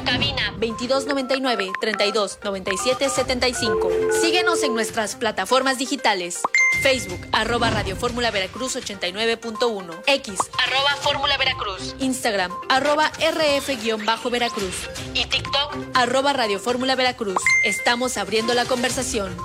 Cabina 2299-329775. Síguenos en nuestras plataformas digitales. Facebook, @Radio Fórmula Veracruz 89.1. X, @Fórmula Veracruz. Instagram, @RF-Veracruz. Y TikTok, @Radio Fórmula Veracruz. Estamos abriendo la conversación.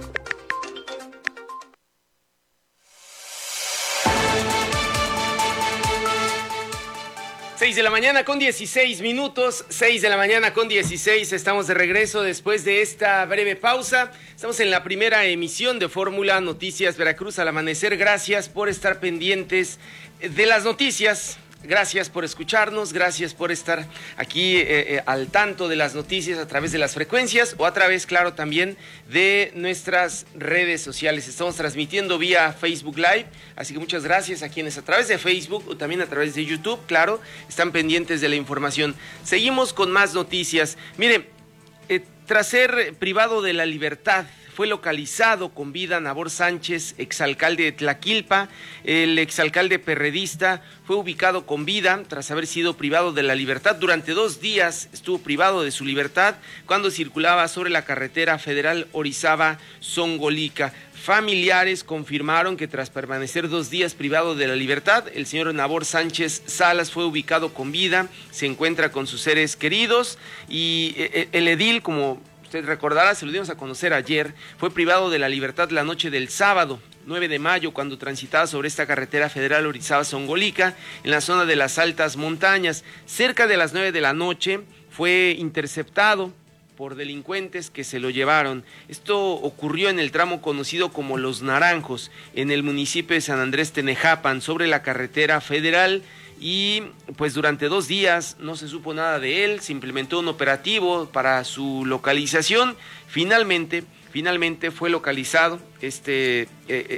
Seis de la mañana con 16 minutos, 6 de la mañana con 16, estamos de regreso después de esta breve pausa. Estamos en la primera emisión de Fórmula Noticias Veracruz al amanecer. Gracias por estar pendientes de las noticias. Gracias por escucharnos, gracias por estar aquí al tanto de las noticias a través de las frecuencias o a través, claro, también de nuestras redes sociales. Estamos transmitiendo vía Facebook Live, así que muchas gracias a quienes a través de Facebook o también a través de YouTube, claro, están pendientes de la información. Seguimos con más noticias. Mire, tras ser privado de la libertad, fue localizado con vida Nabor Sánchez, exalcalde de Tlaquilpa. El exalcalde perredista fue ubicado con vida tras haber sido privado de la libertad. Durante 2 días estuvo privado de su libertad cuando circulaba sobre la carretera federal Orizaba-Zongolica. Familiares confirmaron que tras permanecer 2 días privado de la libertad, el señor Nabor Sánchez Salas fue ubicado con vida, se encuentra con sus seres queridos y el edil, como usted recordará, se lo dimos a conocer ayer, fue privado de la libertad la noche del sábado 9 de mayo cuando transitaba sobre esta carretera federal Orizaba-Zongolica en la zona de las altas montañas. Cerca de las 9 de la noche fue interceptado por delincuentes que se lo llevaron. Esto ocurrió en el tramo conocido como Los Naranjos, en el municipio de San Andrés Tenejapan, sobre la carretera federal. Y pues durante 2 días no se supo nada de él, se implementó un operativo para su localización. Finalmente fue localizado este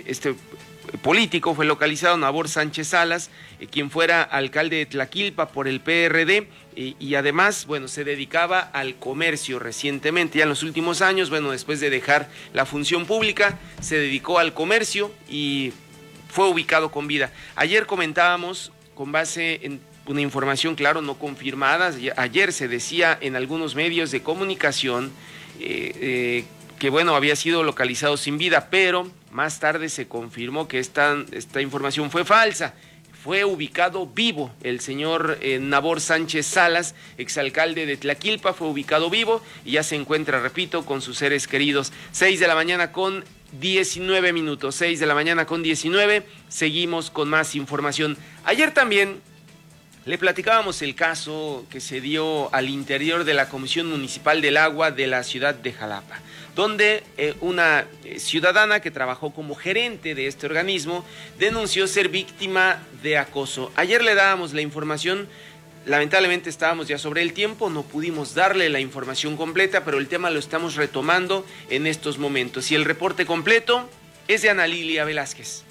político, fue localizado Nabor Sánchez Salas, quien fuera alcalde de Tlaquilpa por el PRD y además, bueno, se dedicaba al comercio recientemente, ya en los últimos años, bueno, después de dejar la función pública, se dedicó al comercio y fue ubicado con vida. Ayer comentábamos, con base en una información, claro, no confirmada, ayer se decía en algunos medios de comunicación que, bueno, había sido localizado sin vida, pero más tarde se confirmó que esta información fue falsa. Fue ubicado vivo el señor Nabor Sánchez Salas, exalcalde de Tlaquilpa, fue ubicado vivo y ya se encuentra, repito, con sus seres queridos. 6 de la mañana con 19 minutos, 6 de la mañana con 19, seguimos con más información. Ayer también le platicábamos el caso que se dio al interior de la Comisión Municipal del Agua de la ciudad de Jalapa, donde una ciudadana que trabajó como gerente de este organismo denunció ser víctima de acoso. Ayer le dábamos la información. Lamentablemente estábamos ya sobre el tiempo, no pudimos darle la información completa, pero el tema lo estamos retomando en estos momentos. Y el reporte completo es de Ana Lilia Velázquez.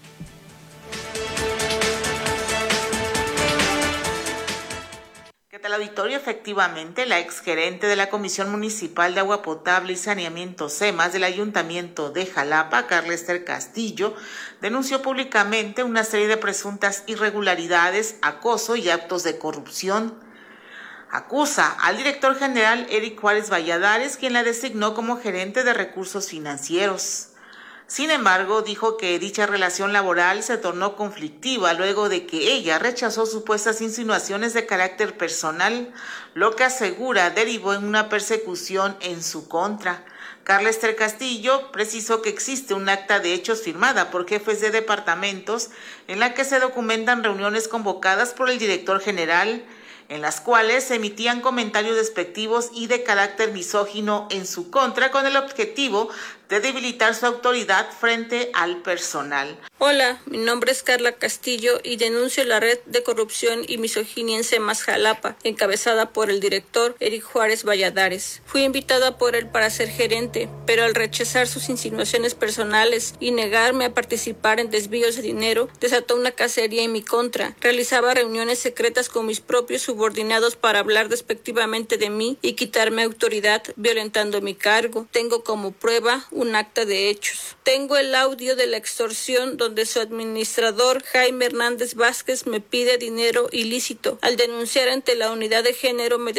¿Qué tal, auditorio? Efectivamente, la exgerente de la Comisión Municipal de Agua Potable y Saneamiento CEMAS del Ayuntamiento de Jalapa, Carla Esther Castillo, denunció públicamente una serie de presuntas irregularidades, acoso y actos de corrupción. Acusa al director general Eric Juárez Valladares, quien la designó como gerente de recursos financieros. Sin embargo, dijo que dicha relación laboral se tornó conflictiva luego de que ella rechazó supuestas insinuaciones de carácter personal, lo que asegura derivó en una persecución en su contra. Carla Esther Castillo precisó que existe un acta de hechos firmada por jefes de departamentos en la que se documentan reuniones convocadas por el director general, en las cuales se emitían comentarios despectivos y de carácter misógino en su contra con el objetivo de debilitar su autoridad frente al personal. Hola, mi nombre es Carla Castillo y denuncio la red de corrupción y misoginia en CEMAS Jalapa, encabezada por el director Eric Juárez Valladares. Fui invitada por él para ser gerente, pero al rechazar sus insinuaciones personales y negarme a participar en desvíos de dinero, desató una cacería en mi contra. Realizaba reuniones secretas con mis propios subordinados para hablar despectivamente de mí y quitarme autoridad, violentando mi cargo. Tengo como prueba un acta de hechos. Tengo el audio de la extorsión donde su administrador Jaime Hernández Vázquez me pide dinero ilícito. Al denunciar ante la unidad de género me